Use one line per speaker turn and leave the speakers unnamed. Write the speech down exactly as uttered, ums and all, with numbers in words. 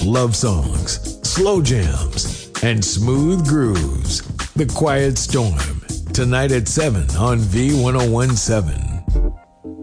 love songs, slow jams, and smooth grooves. The Quiet Storm, tonight at seven on V ten seventeen.